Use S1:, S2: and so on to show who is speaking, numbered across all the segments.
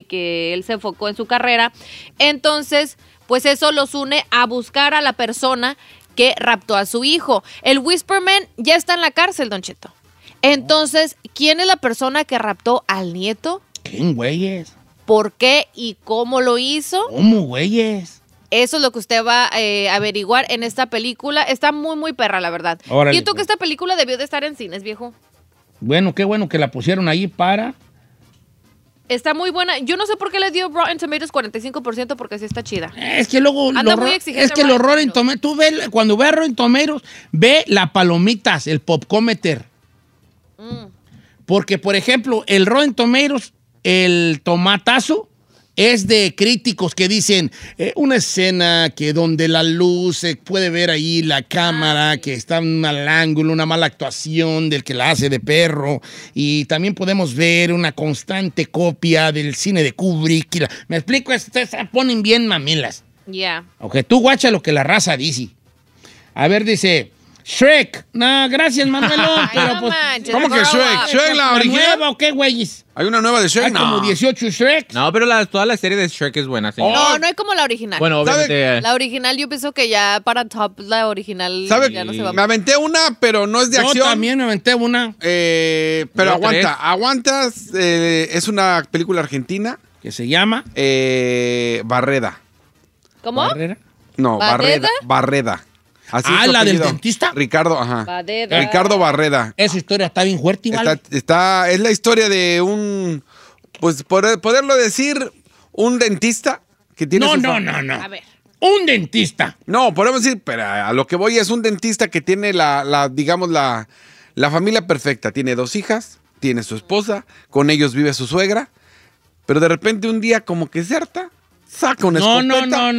S1: que él se enfocó en su carrera. Entonces, pues eso los une a buscar a la persona que raptó a su hijo. El Whisperman ya está en la cárcel, Don Cheto. Entonces, ¿quién es la persona que raptó al nieto?
S2: ¿Quién, güeyes?
S1: ¿Por qué y cómo lo hizo?
S2: ¿Cómo, güeyes?
S1: Eso es lo que usted va a averiguar en esta película. Está muy, muy perra, la verdad.
S2: Órale,
S1: Siento que
S2: pues.
S1: esta película debió de estar en cines, viejo.
S2: Bueno, qué bueno que la pusieron ahí para...
S1: Está muy buena. Yo no sé por qué le dio Rotten Tomatoes 45% porque sí está chida.
S2: Es que luego...
S1: Anda muy exigente
S2: Es que los Rotten
S1: Rotten
S2: Tomatoes... Tú ve, cuando veas Rotten Tomatoes, ve las palomitas, el popcometer. Porque, por ejemplo, el Rotten Tomatoes, el tomatazo, es de críticos que dicen una escena que donde la luz se puede ver ahí la cámara, que está en un mal ángulo, una mala actuación del que la hace de perro, y también podemos ver una constante copia del cine de Kubrick. ¿Me explico? Ustedes se ponen bien mamilas.
S1: Ya.
S2: Ok, tú guacha lo que la raza dice. A ver, dice... Shrek. No, gracias, Manuelo. Pero
S1: no
S2: pues,
S1: manches,
S3: ¿Cómo que
S1: grow
S3: Shrek?
S1: up.
S3: ¿Shrek la original?
S2: ¿Nueva o qué, güeyes?
S3: ¿Hay una nueva de Shrek?
S2: Hay como 18 Shrek.
S4: No, pero toda la serie de Shrek es buena, señor.
S1: No, no hay como la original.
S4: Bueno, obviamente...
S1: La original yo pienso que ya para top la original
S3: ¿Sabe?
S1: ya no se va a...
S3: Me aventé una, pero no es de
S2: Yo
S3: acción.
S2: también me aventé una.
S3: Pero
S4: Yo
S3: aguanta,
S4: tres.
S3: aguantas. Es una película argentina.
S2: Que se llama...
S3: Barreda.
S1: ¿Cómo?
S2: Barrera.
S3: No,
S1: ¿Barreda?
S3: Barreda. Así es su
S2: ¿la del
S3: apellido.
S2: dentista?
S3: Ricardo, ajá.
S1: Barreda.
S3: Ricardo Barreda.
S2: Esa historia está bien fuerte, igual.
S3: Es la historia de un, pues poderlo decir, un dentista que tiene
S2: No,
S3: su
S2: no,
S3: fa-
S2: no, no.
S1: A ver.
S2: Un dentista.
S3: No, podemos decir, pero a lo que voy es un dentista que tiene digamos, la familia perfecta. Tiene 2 hijas, tiene su esposa, con ellos vive su suegra, pero de repente un día como que se harta, saca una
S2: No,
S3: escopeta.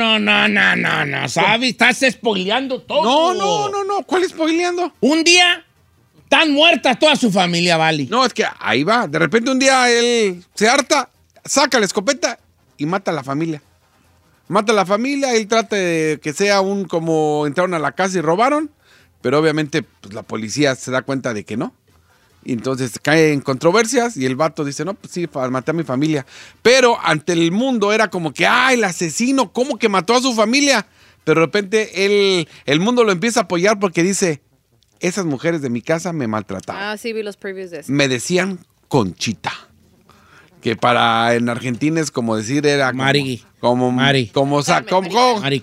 S2: no. ¿Sabes? Estás spoileando todo.
S3: No. ¿Cuál spoileando?
S2: Un día están muertas toda su familia, vale.
S3: No, es que ahí va. De repente un día él se harta, saca la escopeta y mata a la familia. Mata a la familia, él trata de que sea como entraron a la casa y robaron, pero obviamente pues, la policía se da cuenta de que no. Y entonces cae en controversias y el vato dice, no, pues sí, maté a mi familia. Pero ante el mundo era como que, el asesino, ¿cómo que mató a su familia? Pero de repente el mundo lo empieza a apoyar porque dice, esas mujeres de mi casa me maltrataban.
S1: Ah, sí, vi los previews de eso.
S3: Me decían Conchita. Que en Argentina es como decir, era como...
S2: Mari.
S3: Como...
S2: Mari.
S3: Como...
S2: Mari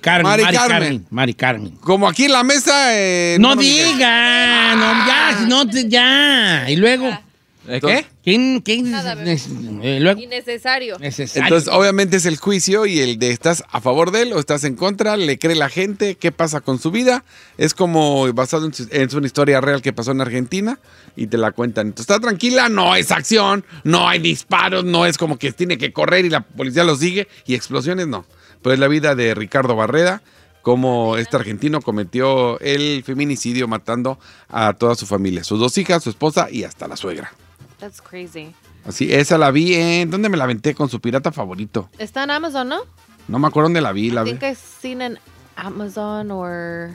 S2: Carmen.
S3: Como aquí en la mesa...
S2: No diga, ya. Y luego,
S4: ¿Qué?
S2: ¿quién?
S1: Nada, bebé.
S2: Luego,
S1: Innecesario.
S2: necesario.
S3: Entonces, obviamente es el juicio y el de ¿estás a favor de él o estás en contra? ¿Le cree la gente? ¿Qué pasa con su vida? Es como basado en una historia real que pasó en Argentina y te la cuentan. Entonces, ¿está tranquila? No es acción, no hay disparos, no es como que tiene que correr y la policía lo sigue y explosiones, no. Pero es la vida de Ricardo Barreda, como este argentino cometió el feminicidio matando a toda su familia, sus 2 hijas, su esposa y hasta la suegra.
S1: That's crazy.
S3: Así, esa la vi ¿dónde me la aventé? Con su pirata favorito.
S1: Está en Amazon, ¿no?
S3: No me acuerdo dónde la vi.
S1: I think I've seen in Amazon or...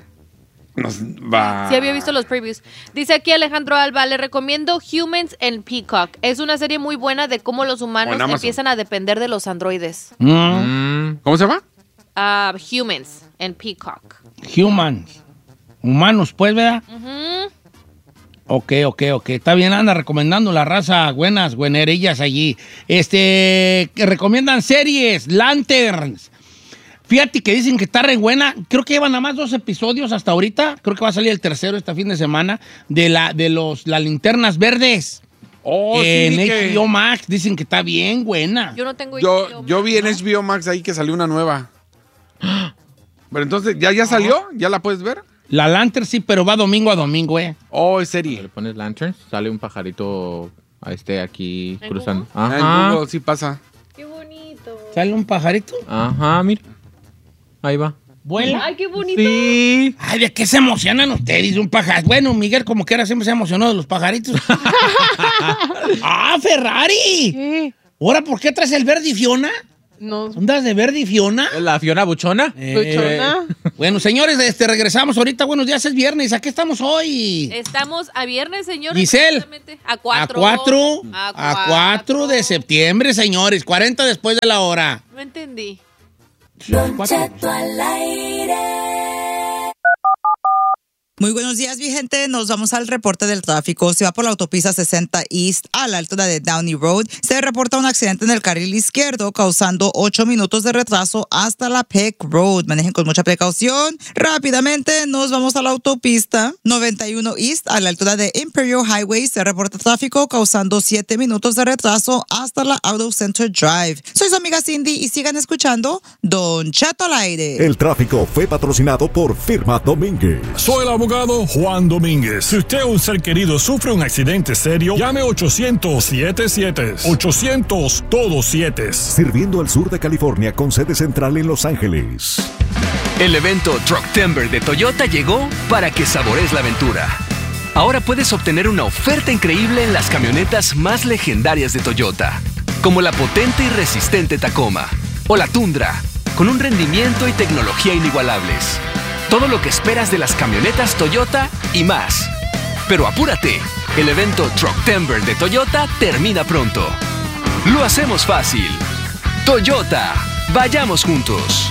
S3: Va.
S1: Sí, había visto los previews. Dice aquí Alejandro Alba, le recomiendo Humans and Peacock. Es una serie muy buena de cómo los humanos
S3: Amazon.
S1: empiezan a depender de los androides.
S3: ¿Cómo se llama?
S1: Humans and Peacock.
S2: Humans. Humanos, pues, ¿verdad? Ok. Está bien, anda recomendando la raza buenas, buenerillas allí. Que recomiendan series, Lanterns. Fíjate que dicen que está re buena. Creo que llevan nada más 2 episodios hasta ahorita. Creo que va a salir el tercero este fin de semana de las linternas verdes. En HBO Max dicen que está bien buena.
S1: Yo no tengo
S3: Yo vi en HBO Max ahí que salió una nueva. Pero entonces, ¿ya salió? ¿Ya la puedes ver?
S2: La Lantern sí, pero va domingo a domingo,
S3: Es
S4: Le
S3: serie.
S4: pones lanterns, sale un pajarito aquí
S1: ¿En
S4: cruzando.
S3: En Google sí pasa.
S1: Qué bonito.
S2: ¿Sale un pajarito?
S4: Ajá, mira. Ahí va.
S2: ¿Vuela?
S1: Ay, qué bonito.
S4: Sí.
S2: Ay, ¿de qué se emocionan ustedes? Un pajarito. Bueno, Miguel, como quiera, siempre se emocionó de los pajaritos. ¡Ah, Ferrari! ¿Ahora por qué traes el verde y Fiona?
S1: No.
S2: ¿Ondas de verde y Fiona?
S4: ¿La Fiona Buchona?
S1: Buchona.
S2: Bueno, señores, regresamos ahorita. Buenos días, es viernes. ¿A qué estamos hoy?
S1: Estamos a viernes, señores.
S2: Giselle.
S1: A 4.
S2: A 4 de septiembre, señores. 40 después de la hora.
S1: No entendí.
S5: Don Cheto al aire.
S6: Muy buenos días, mi gente. Nos vamos al reporte del tráfico. Se va por la autopista 60 East a la altura de Downey Road. Se reporta un accidente en el carril izquierdo causando 8 minutos de retraso hasta la Peck Road. Manejen con mucha precaución. Rápidamente nos vamos a la autopista 91 East a la altura de Imperial Highway. Se reporta tráfico causando 7 minutos de retraso hasta la Auto Center Drive. Soy su amiga Cindy y sigan escuchando Don Cheto al aire.
S7: El tráfico fue patrocinado por Firma Domínguez.
S8: Soy el abogado Juan Domínguez. Si usted o un ser querido sufre un accidente serio, llame 800-77. 800 todos 7.
S7: Sirviendo al sur de California con sede central en Los Ángeles.
S9: El evento Trucktember de Toyota llegó para que saborees la aventura. Ahora puedes obtener una oferta increíble en las camionetas más legendarias de Toyota, como la potente y resistente Tacoma o la Tundra, con un rendimiento y tecnología inigualables. Todo lo que esperas de las camionetas Toyota y más. Pero apúrate, el evento Trucktember de Toyota termina pronto. Lo hacemos fácil. Toyota, vayamos juntos.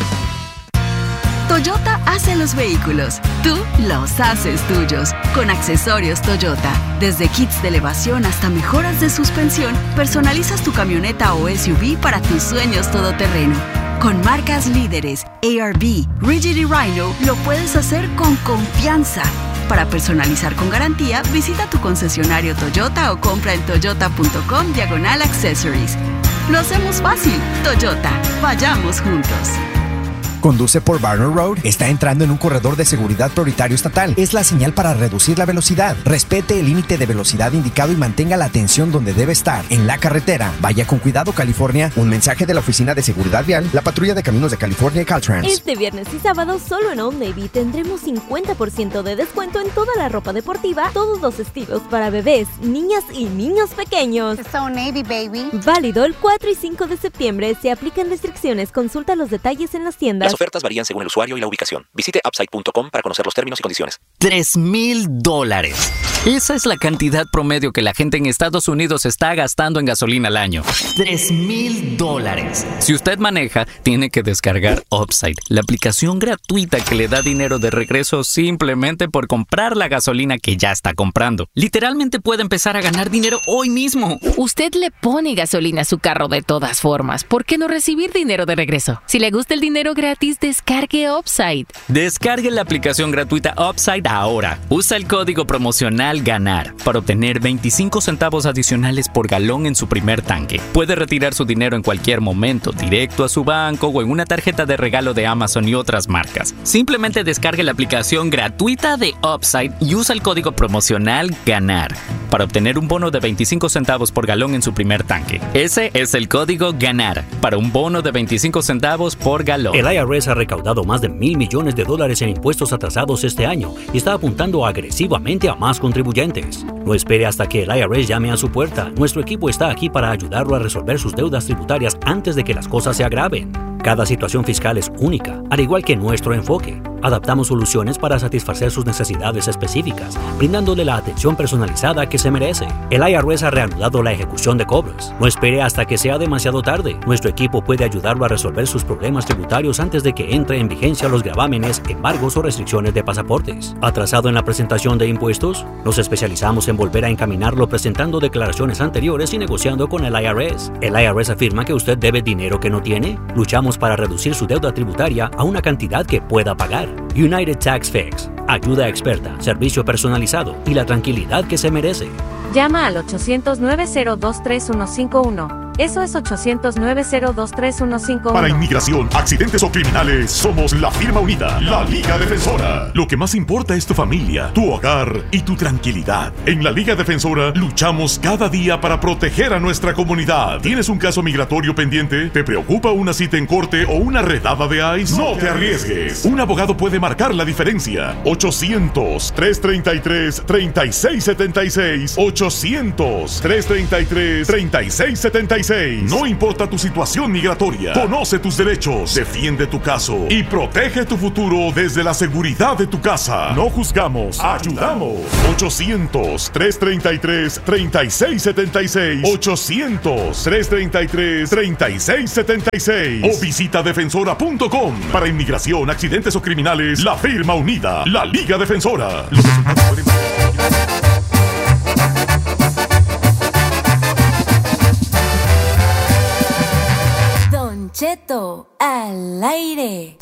S10: Toyota hace los vehículos, tú los haces tuyos. Con accesorios Toyota, desde kits de elevación hasta mejoras de suspensión, personalizas tu camioneta o SUV para tus sueños todoterreno. Con marcas líderes, ARB, Rigid y Rhino, lo puedes hacer con confianza. Para personalizar con garantía, visita tu concesionario Toyota o compra en toyota.com/accessories. Lo hacemos fácil. Toyota, vayamos juntos.
S11: Conduce por Barner Road, está entrando en un corredor de seguridad prioritario estatal. Es la señal para reducir la velocidad. Respete el límite de velocidad indicado y mantenga la atención donde debe estar, en la carretera. Vaya con cuidado, California. Un mensaje de la Oficina de Seguridad Vial, la Patrulla de Caminos de California y Caltrans.
S12: Este viernes y sábado solo en Old Navy tendremos 50% de descuento en toda la ropa deportiva, todos los estilos para bebés, niñas y niños pequeños.
S13: It's Old Navy, baby.
S12: Válido el 4 y 5 de septiembre. Se aplican restricciones. Consulta los detalles en las tiendas.
S14: Las ofertas varían según el usuario y la ubicación. Visite upside.com para conocer los términos y condiciones.
S15: $3,000. Esa es la cantidad promedio que la gente en Estados Unidos está gastando en gasolina al año. $3,000. Si usted maneja, tiene que descargar Upside, la aplicación gratuita que le da dinero de regreso simplemente por comprar la gasolina que ya está comprando. Literalmente puede empezar a ganar dinero hoy mismo.
S16: Usted le pone gasolina a su carro de todas formas. ¿Por qué no recibir dinero de regreso? Si le gusta el dinero gratis, descargue Upside.
S15: Descargue la aplicación gratuita Upside ahora. Usa el código promocional GANAR para obtener 25 centavos adicionales por galón en su primer tanque. Puede retirar su dinero en cualquier momento, directo a su banco o en una tarjeta de regalo de Amazon y otras marcas. Simplemente descargue la aplicación gratuita de Upside y usa el código promocional GANAR para obtener un bono de 25 centavos por galón en su primer tanque. Ese es el código GANAR para un bono de 25 centavos por galón.
S17: El IRS ha recaudado más de $1,000 millones en impuestos atrasados este año y está apuntando agresivamente a más contribuyentes. No espere hasta que el IRS llame a su puerta. Nuestro equipo está aquí para ayudarlo a resolver sus deudas tributarias antes de que las cosas se agraven. Cada situación fiscal es única, al igual que nuestro enfoque. Adaptamos soluciones para satisfacer sus necesidades específicas, brindándole la atención personalizada que se merece. El IRS ha reanudado la ejecución de cobros. No espere hasta que sea demasiado tarde. Nuestro equipo puede ayudarlo a resolver sus problemas tributarios antes de que entre en vigencia los gravámenes, embargos o restricciones de pasaportes. ¿Atrasado en la presentación de impuestos? Nos especializamos en volver a encaminarlo presentando declaraciones anteriores y negociando con el IRS. ¿El IRS afirma que usted debe dinero que no tiene? Luchamos para reducir su deuda tributaria a una cantidad que pueda pagar. United Tax Fix. Ayuda experta, servicio personalizado y la tranquilidad que se merece.
S18: Llama al 800-902-3151. Eso es 800-902-3151.
S19: Para inmigración, accidentes o criminales, somos la firma unida, la Liga Defensora. Lo que más importa es tu familia, tu hogar y tu tranquilidad. En la Liga Defensora luchamos cada día para proteger a nuestra comunidad. ¿Tienes un caso migratorio pendiente? ¿Te preocupa una cita en corte o una redada de ICE? No te arriesgues. Un abogado puede marcar la diferencia. 800-333-3676. 800-333-3676. 800-848-5676. No importa tu situación migratoria, conoce tus derechos, defiende tu caso y protege tu futuro desde la seguridad de tu casa. No juzgamos, ayudamos. 800-333-3676. 800-333-3676. O visita defensora.com. Para inmigración, accidentes o criminales, la firma unida, la Liga Defensora. Los resultados pueden...
S12: Don Cheto al aire.